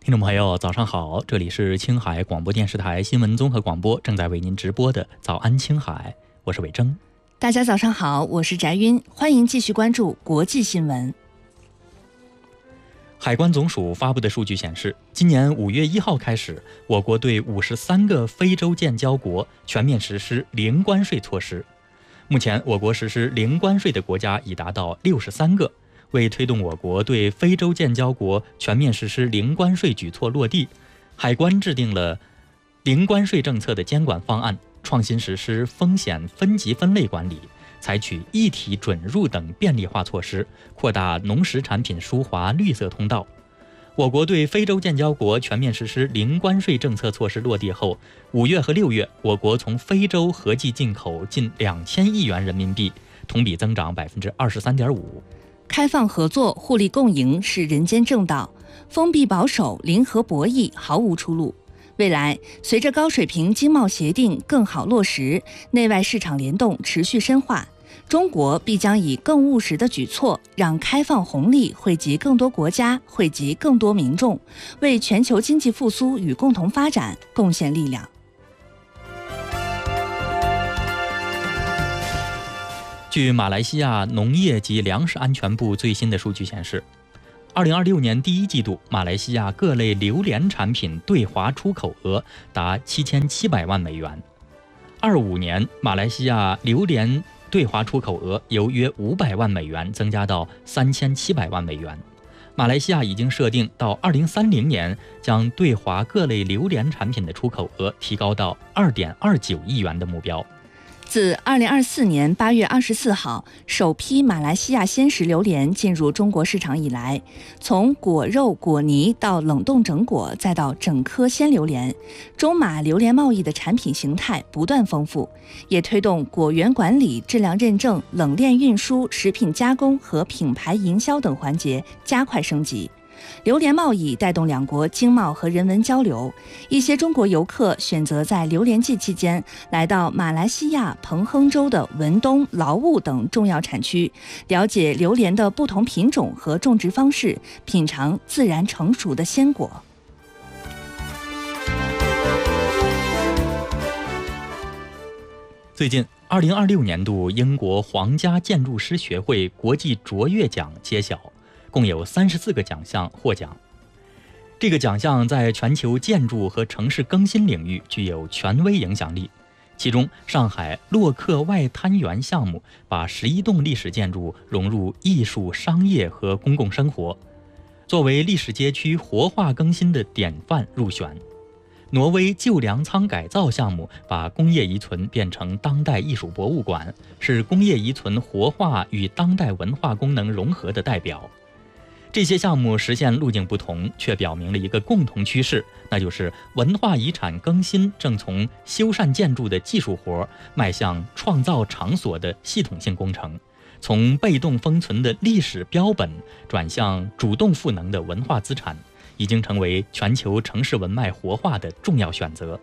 听众朋友，早上好，这里是青海广播电视台新闻综合广播，正在为您直播的早安青海，我是伟征。 大家早上好，我是翟晕，欢迎继续关注国际新闻。 海关总署发布的数据显示，今年5月1号开始，我国对53个非洲建交国全面实施零关税措施。目前，我国实施零关税的国家已达到63个。为推动我国对非洲建交国全面实施零关税举措落地，海关制定了零关税政策的监管方案，创新实施风险分级分类管理，采取一体准入等便利化措施，扩大农食产品输华绿色通道。我国对非洲建交国全面实施零关税政策措施落地后，5月和6月，我国从非洲合计进口近2000亿元人民币，同比增长23.5%。 开放合作、互利共赢是人间正道，封闭保守、零和博弈毫无出路。未来，随着高水平经贸协定更好落实，内外市场联动持续深化，中国必将以更务实的举措，让开放红利惠及更多国家，惠及更多民众，为全球经济复苏与共同发展贡献力量。 据马来西亚农业及粮食安全部最新的数据显示，2026年第一季度，马来西亚各类榴莲产品对华出口额达7700万美元。25年，马来西亚榴莲对华出口额由约500万美元增加到3700万美元。马来西亚已经设定到2030年将对华各类榴莲产品的出口额提高到2.29亿元的目标。 自2024年8月24号首批马来西亚鲜食榴莲进入中国市场以来，从果肉、果泥到冷冻整果，再到整颗鲜榴莲，中马榴莲贸易的产品形态不断丰富，也推动果园管理、质量认证、冷链运输、食品加工和品牌营销等环节加快升级。榴莲贸易带动两国经贸和人文交流，一些中国游客选择在榴莲季期间来到马来西亚彭亨州的文东、劳务等重要产区，了解榴莲的不同品种和种植方式，品尝自然成熟的鲜果。 最近2026年度英国皇家建筑师学会国际卓越奖揭晓，共有34个奖项获奖。这个奖项在全球建筑和城市更新领域具有权威影响力。其中，上海洛克外滩园项目把11栋历史建筑融入艺术、商业和公共生活，作为历史街区活化更新的典范入选。挪威旧粮仓改造项目把工业遗存变成当代艺术博物馆，是工业遗存活化与当代文化功能融合的代表。这些项目实现路径不同，却表明了一个共同趋势，那就是文化遗产更新正从修缮建筑的技术活迈向创造场所的系统性工程，从被动封存的历史标本转向主动赋能的文化资产，已经成为全球城市文脉活化的重要选择。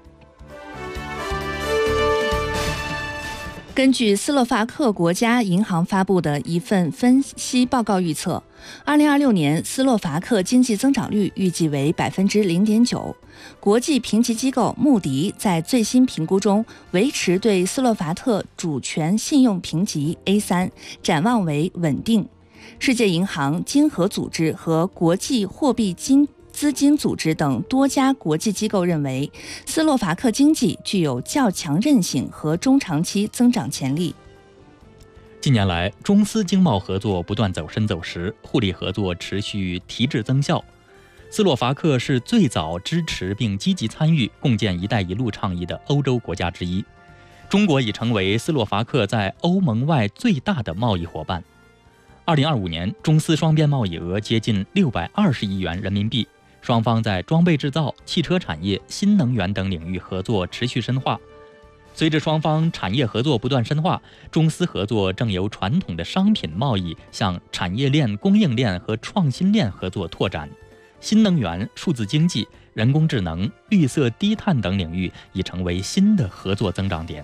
根据斯洛伐克国家银行发布的一份分析报告预测，2026年斯洛伐克经济增长率预计为 0.9%。国际评级机构穆迪在最新评估中维持对斯洛伐克主权信用评级 A3， 展望为稳定。世界银行、经合组织和国际货币资金组织等多家国际机构认为，斯洛伐克经济具有较强韧性和中长期增长潜力。 近年来，中斯经贸合作不断走深走实，互利合作持续提质增效。斯洛伐克是最早支持并积极参与共建“一带一路”倡议的欧洲国家之一。中国已成为斯洛伐克在欧盟外最大的贸易伙伴。2025年，中斯双边贸易额接近620亿元人民币。双方在装备制造、汽车产业、新能源等领域合作持续深化。随着双方产业合作不断深化，中斯合作正由传统的商品贸易向产业链、供应链和创新链合作拓展。新能源、数字经济、人工智能、绿色低碳等领域已成为新的合作增长点。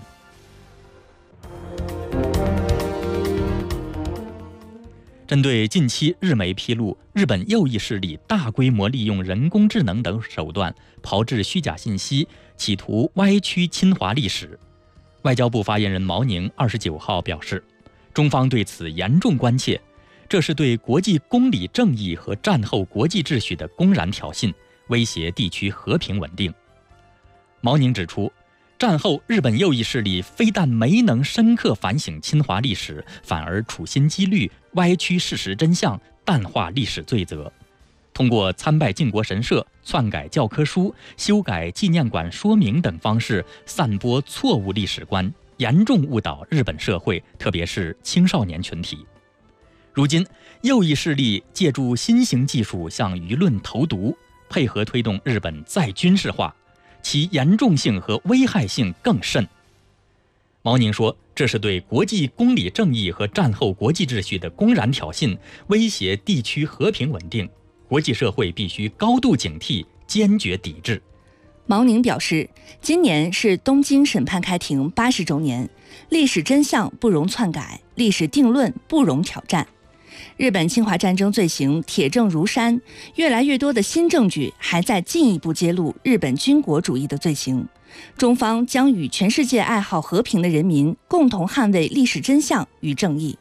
针对近期日媒披露日本右翼势力大规模利用人工智能等手段炮制虚假信息，企图歪曲侵华历史，外交部发言人毛宁29号表示，中方对此严重关切，这是对国际公理正义和战后国际秩序的公然挑衅，威胁地区和平稳定。毛宁指出，战后日本右翼势力非但没能深刻反省侵华历史，反而处心积虑歪曲事实真相，淡化历史罪责，通过参拜靖国神社、篡改教科书、修改纪念馆说明等方式散播错误历史观，严重误导日本社会，特别是青少年群体。如今，右翼势力借助新型技术向舆论投毒，配合推动日本再军事化，其严重性和危害性更甚。毛宁说，这是对国际公理正义和战后国际秩序的公然挑衅，威胁地区和平稳定，国际社会必须高度警惕，坚决抵制。 毛宁表示，今年是东京审判开庭80周年，历史真相不容篡改，历史定论不容挑战。日本侵华战争罪行铁证如山，越来越多的新证据还在进一步揭露日本军国主义的罪行。中方将与全世界爱好和平的人民共同捍卫历史真相与正义。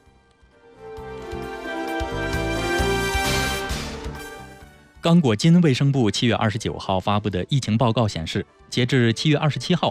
刚果金卫生部7月29号发布的疫情报告显示，截至7月27号，